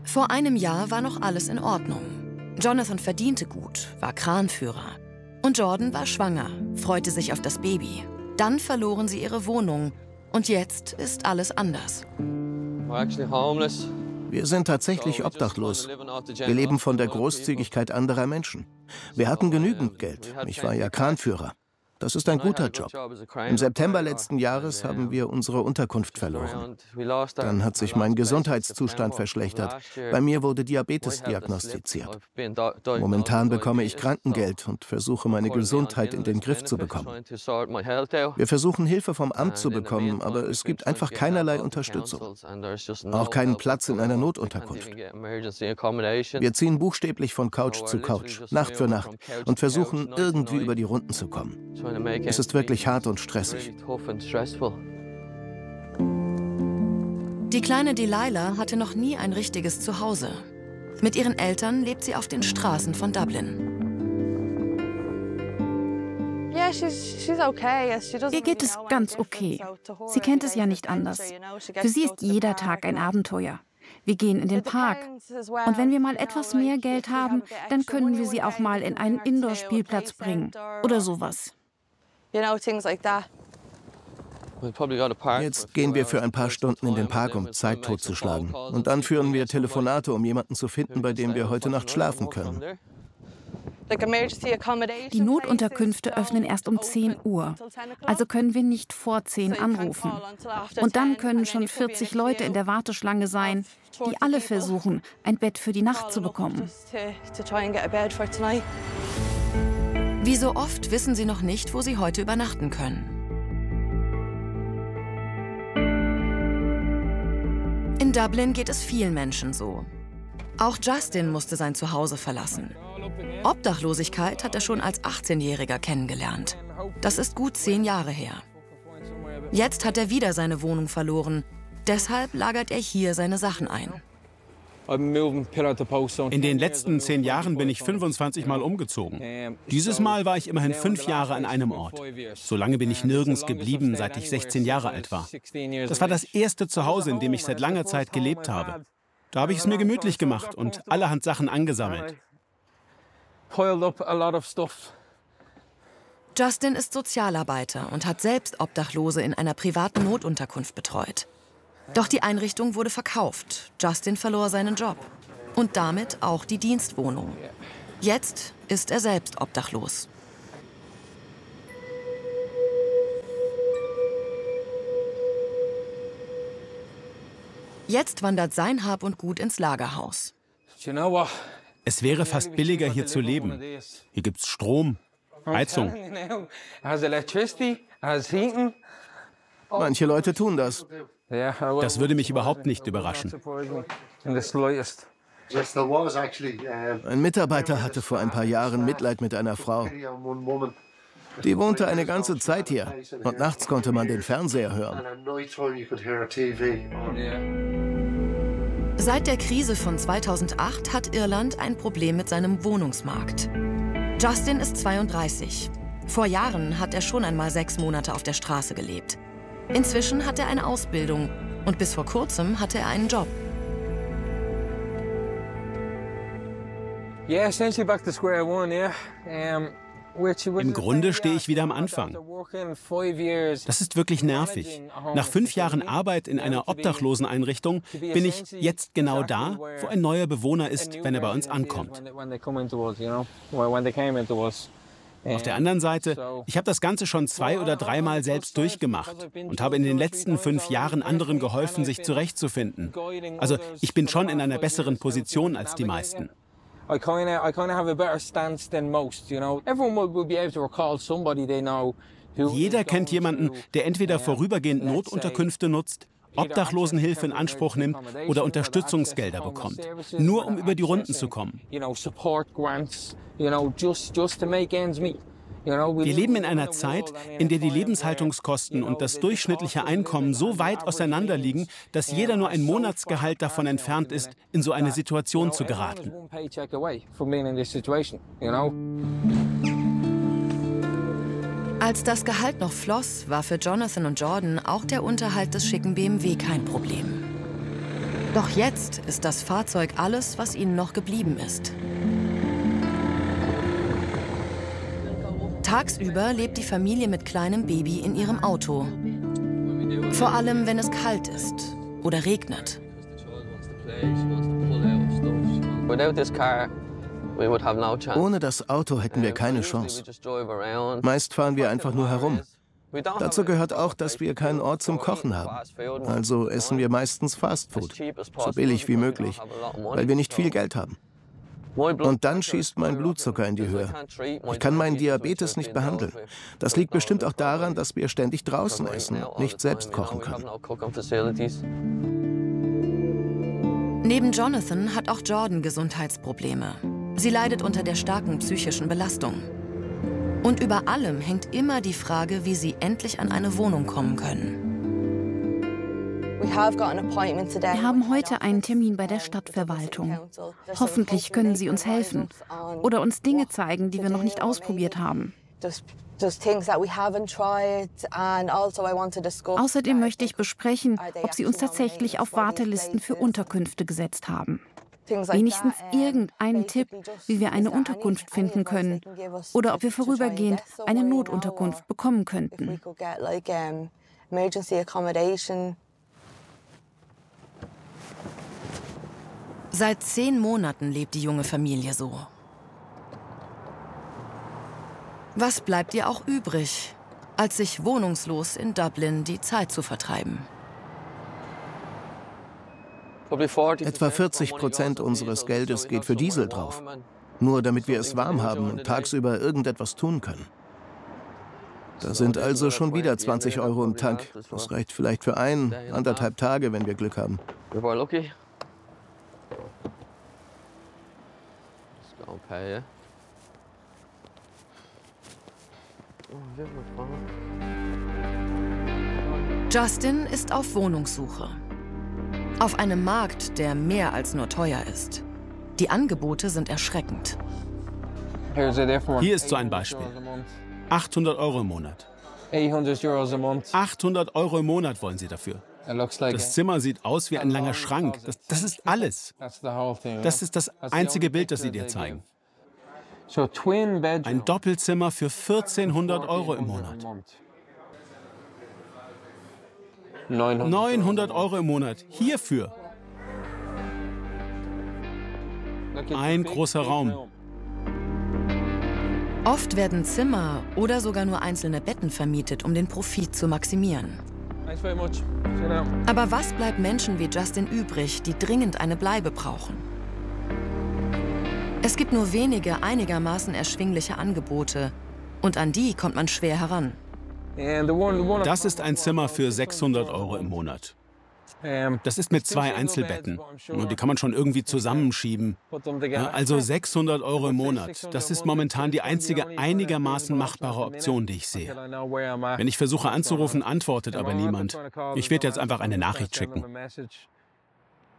Vor einem Jahr war noch alles in Ordnung. Jonathan verdiente gut, war Kranführer. Und Jordan war schwanger, freute sich auf das Baby. Dann verloren sie ihre Wohnung. Und jetzt ist alles anders. Wir sind tatsächlich obdachlos. Wir leben von der Großzügigkeit anderer Menschen. Wir hatten genügend Geld. Ich war ja Kranführer. Das ist ein guter Job. Im September letzten Jahres haben wir unsere Unterkunft verloren. Dann hat sich mein Gesundheitszustand verschlechtert. Bei mir wurde Diabetes diagnostiziert. Momentan bekomme ich Krankengeld und versuche, meine Gesundheit in den Griff zu bekommen. Wir versuchen, Hilfe vom Amt zu bekommen, aber es gibt einfach keinerlei Unterstützung. Auch keinen Platz in einer Notunterkunft. Wir ziehen buchstäblich von Couch zu Couch, Nacht für Nacht, und versuchen, irgendwie über die Runden zu kommen. Es ist wirklich hart und stressig. Die kleine Delilah hatte noch nie ein richtiges Zuhause. Mit ihren Eltern lebt sie auf den Straßen von Dublin. Ihr geht es ganz okay. Sie kennt es ja nicht anders. Für sie ist jeder Tag ein Abenteuer. Wir gehen in den Park. Und wenn wir mal etwas mehr Geld haben, dann können wir sie auch mal in einen Indoor-Spielplatz bringen. Oder sowas. Jetzt gehen wir für ein paar Stunden in den Park, um Zeit totzuschlagen. Und dann führen wir Telefonate, um jemanden zu finden, bei dem wir heute Nacht schlafen können. Die Notunterkünfte öffnen erst um 10 Uhr. Also können wir nicht vor 10 anrufen. Und dann können schon 40 Leute in der Warteschlange sein, die alle versuchen, ein Bett für die Nacht zu bekommen. Wie so oft wissen sie noch nicht, wo sie heute übernachten können. In Dublin geht es vielen Menschen so. Auch Justin musste sein Zuhause verlassen. Obdachlosigkeit hat er schon als 18-Jähriger kennengelernt. Das ist gut 10 Jahre her. Jetzt hat er wieder seine Wohnung verloren. Deshalb lagert er hier seine Sachen ein. In den letzten 10 Jahren bin ich 25 Mal umgezogen. Dieses Mal war ich immerhin 5 Jahre an einem Ort. So lange bin ich nirgends geblieben, seit ich 16 Jahre alt war. Das war das erste Zuhause, in dem ich seit langer Zeit gelebt habe. Da habe ich es mir gemütlich gemacht und allerhand Sachen angesammelt. Justin ist Sozialarbeiter und hat selbst Obdachlose in einer privaten Notunterkunft betreut. Doch die Einrichtung wurde verkauft. Justin verlor seinen Job. Und damit auch die Dienstwohnung. Jetzt ist er selbst obdachlos. Jetzt wandert sein Hab und Gut ins Lagerhaus. Es wäre fast billiger, hier zu leben. Hier gibt's Strom, Heizung. Manche Leute tun das. Das würde mich überhaupt nicht überraschen. Ein Mitarbeiter hatte vor ein paar Jahren Mitleid mit einer Frau. Die wohnte eine ganze Zeit hier und nachts konnte man den Fernseher hören. Seit der Krise von 2008 hat Irland ein Problem mit seinem Wohnungsmarkt. Justin ist 32. Vor Jahren hat er schon einmal 6 Monate auf der Straße gelebt. Inzwischen hat er eine Ausbildung und bis vor kurzem hatte er einen Job. Im Grunde stehe ich wieder am Anfang. Das ist wirklich nervig. Nach 5 Jahren Arbeit in einer Obdachloseneinrichtung bin ich jetzt genau da, wo ein neuer Bewohner ist, wenn er bei uns ankommt. Auf der anderen Seite, ich habe das Ganze schon 2 oder 3 Mal selbst durchgemacht und habe in den letzten 5 Jahren anderen geholfen, sich zurechtzufinden. Also ich bin schon in einer besseren Position als die meisten. Jeder kennt jemanden, der entweder vorübergehend Notunterkünfte nutzt, Obdachlosenhilfe in Anspruch nimmt oder Unterstützungsgelder bekommt, nur um über die Runden zu kommen. Wir leben in einer Zeit, in der die Lebenshaltungskosten und das durchschnittliche Einkommen so weit auseinander liegen, dass jeder nur ein Monatsgehalt davon entfernt ist, in so eine Situation zu geraten. Als das Gehalt noch floss, war für Jonathan und Jordan auch der Unterhalt des schicken BMW kein Problem. Doch jetzt ist das Fahrzeug alles, was ihnen noch geblieben ist. Tagsüber lebt die Familie mit kleinem Baby in ihrem Auto. Vor allem, wenn es kalt ist oder regnet. Ohne das Auto hätten wir keine Chance. Meist fahren wir einfach nur herum. Dazu gehört auch, dass wir keinen Ort zum Kochen haben. Also essen wir meistens Fastfood, so billig wie möglich, weil wir nicht viel Geld haben. Und dann schießt mein Blutzucker in die Höhe. Ich kann meinen Diabetes nicht behandeln. Das liegt bestimmt auch daran, dass wir ständig draußen essen, nicht selbst kochen können. Neben Jonathan hat auch Jordan Gesundheitsprobleme. Sie leidet unter der starken psychischen Belastung. Und über allem hängt immer die Frage, wie sie endlich an eine Wohnung kommen können. Wir haben heute einen Termin bei der Stadtverwaltung. Hoffentlich können sie uns helfen oder uns Dinge zeigen, die wir noch nicht ausprobiert haben. Außerdem möchte ich besprechen, ob sie uns tatsächlich auf Wartelisten für Unterkünfte gesetzt haben. Wenigstens irgendeinen Tipp, wie wir eine Unterkunft finden können oder ob wir vorübergehend eine Notunterkunft bekommen könnten. Seit 10 Monaten lebt die junge Familie so. Was bleibt ihr auch übrig, als sich wohnungslos in Dublin die Zeit zu vertreiben? Etwa 40% unseres Geldes geht für Diesel drauf. Nur damit wir es warm haben und tagsüber irgendetwas tun können. Da sind also schon wieder 20 € im Tank. Das reicht vielleicht für 1,5 Tage, wenn wir Glück haben. Justin ist auf Wohnungssuche. Auf einem Markt, der mehr als nur teuer ist. Die Angebote sind erschreckend. Hier ist so ein Beispiel. 800 € im Monat. 800 € im Monat wollen sie dafür. Das Zimmer sieht aus wie ein langer Schrank. Das ist alles. Das ist das einzige Bild, das sie dir zeigen. Ein Doppelzimmer für 1400 € im Monat. 900 € im Monat. Hierfür. Ein großer Raum. Oft werden Zimmer oder sogar nur einzelne Betten vermietet, um den Profit zu maximieren. Aber was bleibt Menschen wie Justin übrig, die dringend eine Bleibe brauchen? Es gibt nur wenige einigermaßen erschwingliche Angebote und an die kommt man schwer heran. Das ist ein Zimmer für 600 € im Monat. Das ist mit 2 Einzelbetten. Und die kann man schon irgendwie zusammenschieben. Ja, also 600 € im Monat. Das ist momentan die einzige einigermaßen machbare Option, die ich sehe. Wenn ich versuche anzurufen, antwortet aber niemand. Ich werde jetzt einfach eine Nachricht schicken.